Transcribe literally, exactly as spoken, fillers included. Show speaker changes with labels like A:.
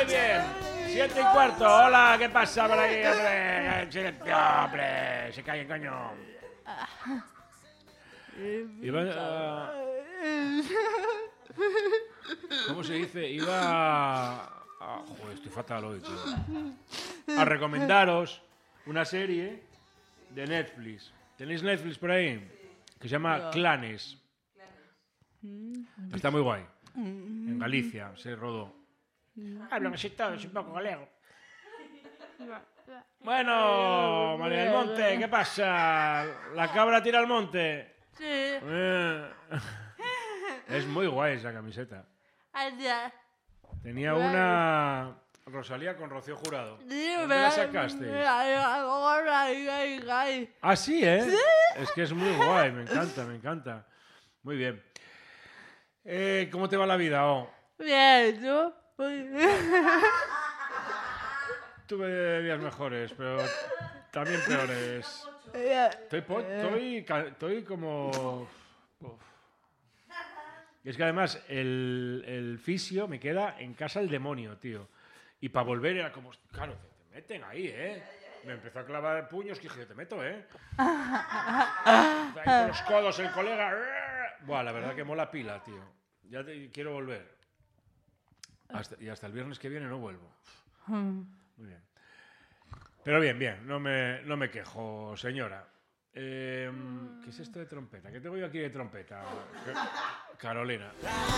A: Muy bien. Siete y cuarto. Hola, ¿qué pasa por aquí, hombre? Silencio, hombre. Se cae, coño. Iba, uh, ¿Cómo se dice? Iba a... Joder, estoy fatal hoy, tío. A recomendaros una serie de Netflix. ¿Tenéis Netflix por ahí? Que se llama Clanes. Está muy guay. En Galicia se rodó. Hablan así todos, un poco galego. Bueno, María del Monte, ¿qué pasa? ¿La cabra tira al monte?
B: Sí.
A: Eh. Es muy guay esa camiseta. Tenía una Rosalía con Rocío Jurado. ¿Dónde la sacaste? Ah, sí, ¿eh? ¿Sí? Es que es muy guay, me encanta, me encanta. Muy bien. Eh, ¿Cómo te va la vida, oh?
B: Bien, ¿no?
A: Tuve días mejores, pero también peores. Estoy, po- estoy, ca- estoy como... Uf. Y es que además el, el fisio me queda en casa el demonio, tío. Y para volver era como... Claro, te, te meten ahí, ¿eh? Me empezó a clavar puños que dije, te meto, ¿eh? Ahí con los codos el colega... Buah, la verdad que mola pila, tío. Ya te, quiero volver. Hasta, y hasta el viernes que viene no vuelvo. Muy bien. Pero bien, bien, no me, no me quejo, señora. Eh, ¿Qué es esto de trompeta? ¿Qué tengo yo aquí de trompeta? Carolina.